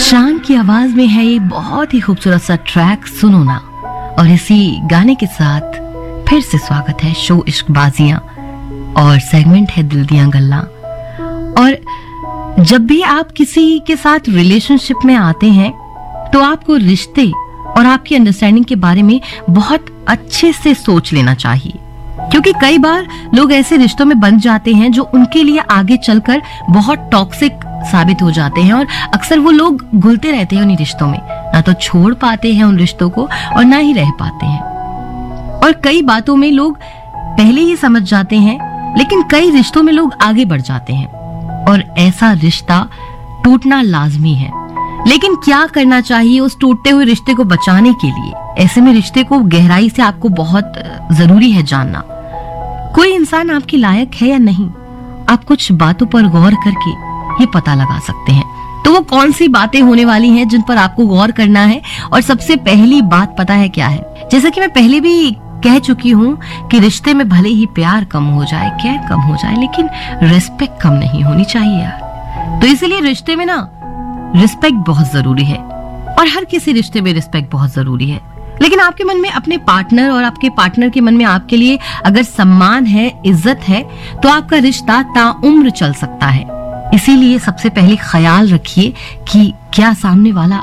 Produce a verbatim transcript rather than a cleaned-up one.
शान की आवाज में है ये बहुत ही खूबसूरत सा ट्रैक सुनो ना। और इसी गाने के साथ फिर से स्वागत है शो इश्कबाजियां और सेगमेंट है दिल दियां गल्ला। और जब भी आप किसी के साथ रिलेशनशिप में आते हैं तो आपको रिश्ते और आपकी अंडरस्टैंडिंग के बारे में बहुत अच्छे से सोच लेना चाहिए, क्योंकि कई बार लोग ऐसे रिश्तों में बंध जाते हैं जो उनके लिए आगे चलकर बहुत टॉक्सिक साबित हो जाते हैं। और अक्सर वो लोग घुलते रहते हैं उन्हीं रिश्तों में, ना तो छोड़ पाते हैं उन रिश्तों को और ना ही रह पाते हैं। और कई बातों में लोग पहले ही समझ जाते हैं, लेकिन कई रिश्तों में लोग आगे बढ़ जाते हैं और ऐसा रिश्ता टूटना लाजमी है। लेकिन क्या करना चाहिए उस टूटते हुए रिश्ते को बचाने के लिए? ऐसे में रिश्ते को गहराई से आपको बहुत जरूरी है जानना, कोई इंसान आपके लायक है या नहीं। आप कुछ बातों पर गौर करके ये पता लगा सकते हैं। तो वो कौन सी बातें होने वाली हैं जिन पर आपको गौर करना है? और सबसे पहली बात पता है क्या है? जैसा कि मैं पहले भी कह चुकी हूँ कि रिश्ते में भले ही प्यार कम हो जाए, केयर कम हो जाए, लेकिन रिस्पेक्ट कम नहीं होनी चाहिए यार। तो इसीलिए रिश्ते में ना रिस्पेक्ट बहुत जरूरी है, और हर किसी रिश्ते में रिस्पेक्ट बहुत जरूरी है। लेकिन आपके मन में अपने पार्टनर और आपके पार्टनर के मन में आपके लिए अगर सम्मान है, इज्जत है, तो आपका रिश्ता ताउम्र चल सकता है। इसीलिए सबसे पहले ख्याल रखिए कि क्या सामने वाला